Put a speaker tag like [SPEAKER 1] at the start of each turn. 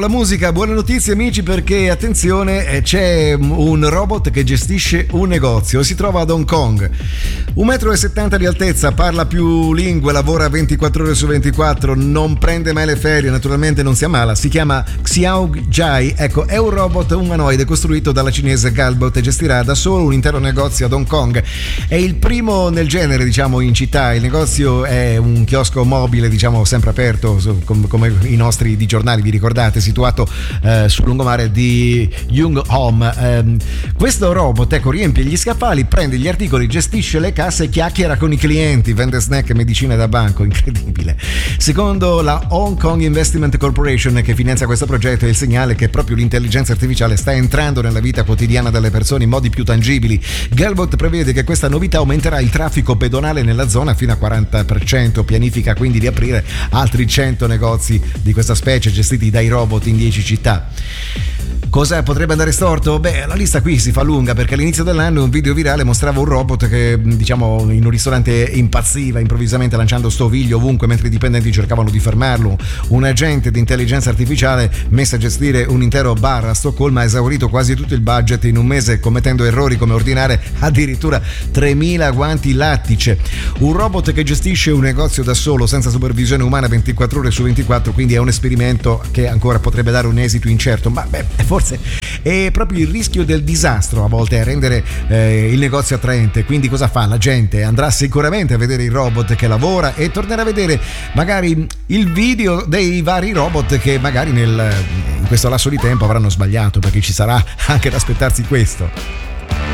[SPEAKER 1] La musica, buone notizie amici, perché attenzione, c'è un robot che gestisce un negozio, si trova ad Hong Kong, 1,70 m di altezza, parla più lingue, lavora 24 ore su 24, non prende mai le ferie, naturalmente non si ammala, si chiama Xiao Jai, ecco, è un robot umanoide costruito dalla cinese Galbot e gestirà da solo un intero negozio ad Hong Kong, è il primo nel genere diciamo in città, il negozio è un chiosco mobile diciamo sempre aperto come i nostri di giornali, vi ricordate, situato sul lungomare di Yung Home. Questo robot riempie gli scaffali, prende gli articoli, gestisce le casse, chiacchiera con i clienti, vende snack e medicine da banco, incredibile. Secondo la Hong Kong Investment Corporation che finanzia questo progetto, è il segnale che proprio l'intelligenza artificiale sta entrando nella vita quotidiana delle persone in modi più tangibili. Galbot prevede che questa novità aumenterà il traffico pedonale nella zona fino a 40%, pianifica quindi di aprire altri 100 negozi di questa specie gestiti dai robot in 10 città. Cosa potrebbe andare storto? Beh, la lista qui si fa lunga, perché all'inizio dell'anno un video virale mostrava un robot che, diciamo, in un ristorante impazziva improvvisamente lanciando stoviglie ovunque mentre i dipendenti cercavano di fermarlo. Un agente di intelligenza artificiale messo a gestire un intero bar a Stoccolma ha esaurito quasi tutto il budget in un mese, commettendo errori come ordinare addirittura 3.000 guanti lattice. Un robot che gestisce un negozio da solo senza supervisione umana 24 ore su 24, quindi è un esperimento che ancora potrebbe dare un esito incerto, ma forse è proprio il rischio del disastro a volte a rendere il negozio attraente. Quindi cosa fa? La gente andrà sicuramente a vedere il robot che lavora e tornerà a vedere magari il video dei vari robot che magari in questo lasso di tempo avranno sbagliato, perché ci sarà anche da aspettarsi questo.